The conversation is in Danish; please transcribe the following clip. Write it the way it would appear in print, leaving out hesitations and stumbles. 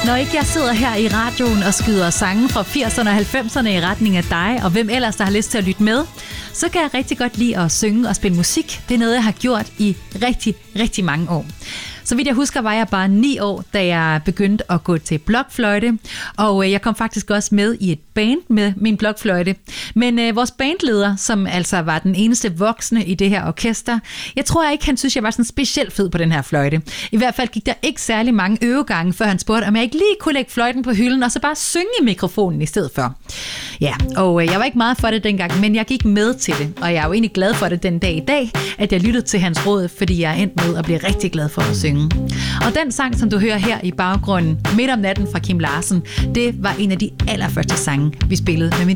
Når ikke jeg sidder her i radioen og skyder sange fra 80'erne og 90'erne i retning af dig, og hvem ellers, der har lyst til at lytte med, så kan jeg rigtig godt lide at synge og spille musik. Det er noget, jeg har gjort i rigtig, rigtig mange år. Så vidt jeg husker, var jeg bare 9 år, da jeg begyndte at gå til blokfløjte, og jeg kom faktisk også med i et band med min blokfløjte. Men vores bandleder, som altså var den eneste voksne i det her orkester, jeg tror ikke, han synes, jeg var sådan specielt fed på den her fløjte. I hvert fald gik der ikke særlig mange øvegange, før han spurgte, om jeg ikke lige kunne lægge fløjten på hylden, og så bare synge i mikrofonen i stedet for. Ja, og jeg var ikke meget for det dengang, men jeg gik med til det, og jeg er jo egentlig glad for det den dag i dag, at jeg lyttede til hans råd, fordi jeg er endt med at blive rigtig glad for at synge. Og den sang, som du hører her i baggrunden, Midt om natten fra Kim Larsen, det var en af de allerførste sange, vi spillede med min